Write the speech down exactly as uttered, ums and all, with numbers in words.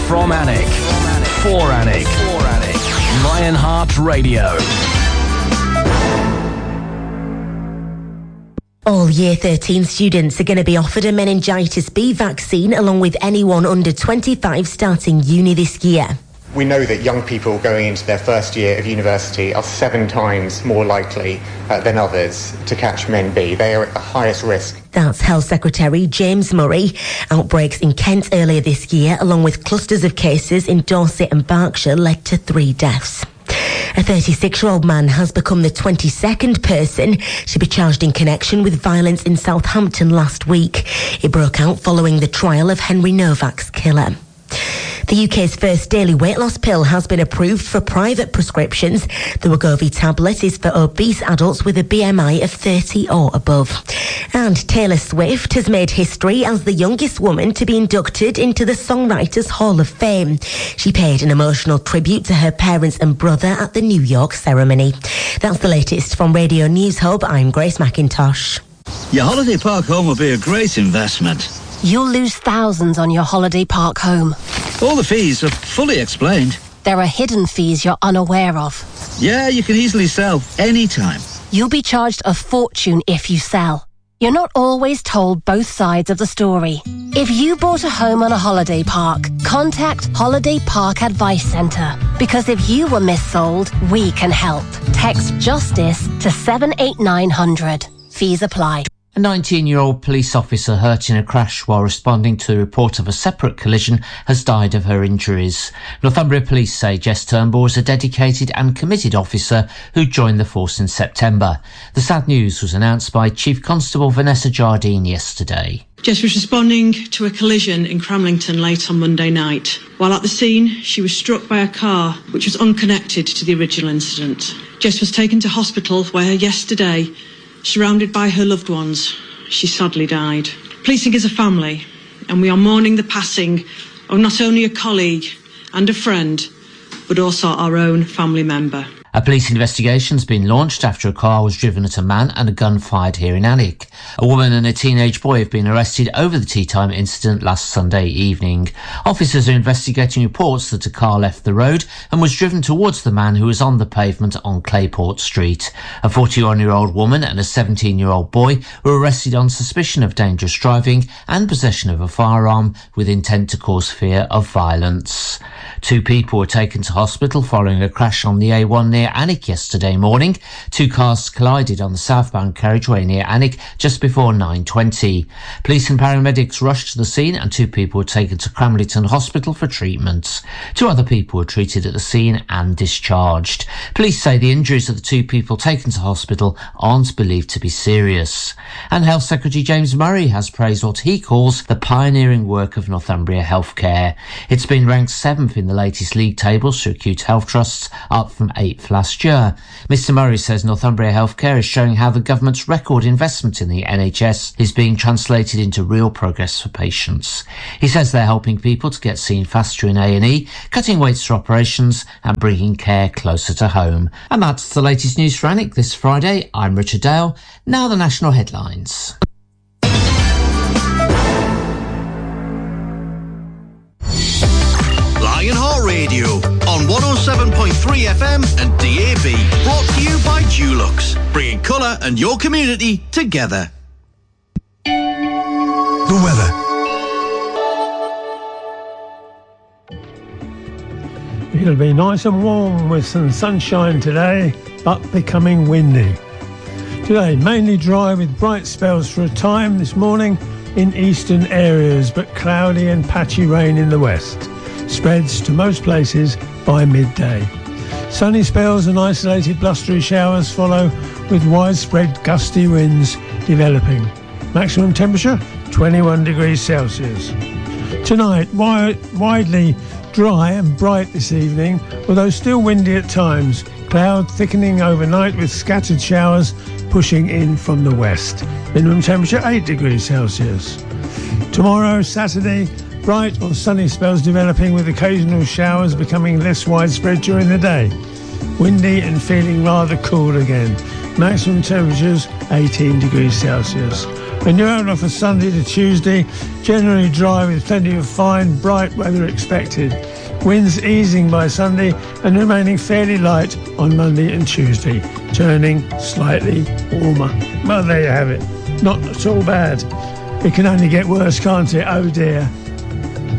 From Alnwick. For Alnwick. For Alnwick. Lionheart Radio. All Year thirteen students are going to be offered a meningitis B vaccine along with anyone under twenty-five starting uni this year. We know that young people going into their first year of university are seven times more likely uh, than others to catch Men B. They are at the highest risk. That's Health Secretary James Murray. Outbreaks in Kent earlier this year, along with clusters of cases in Dorset and Berkshire, led to three deaths. A thirty-six-year-old man has become the twenty-second person to be charged in connection with violence in Southampton last week. It broke out following the trial of Henry Novak's killer. The U K's first daily weight loss pill has been approved for private prescriptions. The Wegovy tablet is for obese adults with a B M I of thirty or above. And Taylor Swift has made history as the youngest woman to be inducted into the Songwriters Hall of Fame. She paid an emotional tribute to her parents and brother at the New York ceremony. That's the latest from Radio News Hub. I'm Grace McIntosh. Your holiday park home will be a great investment. You'll lose thousands on your holiday park home. All the fees are fully explained. There are hidden fees you're unaware of. Yeah, you can easily sell anytime. You'll be charged a fortune if you sell. You're not always told both sides of the story. If you bought a home on a holiday park, contact Holiday Park Advice Centre. Because if you were missold, we can help. Text JUSTICE to seven eight nine hundred. Fees apply. A nineteen-year-old police officer hurt in a crash while responding to the report of a separate collision has died of her injuries. Northumbria Police say Jess Turnbull is a dedicated and committed officer who joined the force in September. The sad news was announced by Chief Constable Vanessa Jardine yesterday. Jess was responding to a collision in Cramlington late on Monday night. While at the scene, she was struck by a car which was unconnected to the original incident. Jess was taken to hospital where yesterday, surrounded by her loved ones, she sadly died. Policing is a family, and we are mourning the passing of not only a colleague and a friend, but also our own family member. A police investigation's been launched after a car was driven at a man and a gun fired here in Alnwick. A woman and a teenage boy have been arrested over the tea time incident last Sunday evening. Officers are investigating reports that a car left the road and was driven towards the man who was on the pavement on Clayport Street. A forty-one-year-old woman and a seventeen-year-old boy were arrested on suspicion of dangerous driving and possession of a firearm with intent to cause fear of violence. Two people were taken to hospital following a crash on the A one near Alnwick yesterday morning. Two cars collided on the southbound carriageway near Alnwick just before nine twenty. Police and paramedics rushed to the scene and two people were taken to Cramlington Hospital for treatment. Two other people were treated at the scene and discharged. Police say the injuries of the two people taken to hospital aren't believed to be serious. And Health Secretary James Murray has praised what he calls the pioneering work of Northumbria Healthcare. It's been ranked seventh in the latest league tables for acute health trusts, up from eighth last year. Mister Murray says Northumbria Healthcare is showing how the government's record investment in the N H S is being translated into real progress for patients. He says they're helping people to get seen faster in A and E, cutting waits for operations and bringing care closer to home. And that's the latest news for Alnwick this Friday. I'm Richard Dale. Now the national headlines. Lionheart Radio on one oh seven point three F M and D A B. Brought to you by Dulux, bringing colour and your community together. The weather. It'll be nice and warm with some sunshine today, but becoming windy. Today, mainly dry with bright spells for a time this morning in eastern areas, but cloudy and patchy rain in the west. Spreads to most places by midday. Sunny spells and isolated blustery showers follow with widespread gusty winds developing. Maximum temperature twenty-one degrees Celsius. Tonight, wi- widely dry and bright this evening, although still windy at times. Cloud thickening overnight with scattered showers pushing in from the west. Minimum temperature eight degrees Celsius. Tomorrow, Saturday, bright or sunny spells developing with occasional showers becoming less widespread during the day. Windy and feeling rather cool again. Maximum temperatures eighteen degrees Celsius. The new outlook for Sunday to Tuesday, generally dry with plenty of fine, bright weather expected. Winds easing by Sunday and remaining fairly light on Monday and Tuesday, turning slightly warmer. Well, there you have it. Not at all bad. It can only get worse, can't it? Oh dear.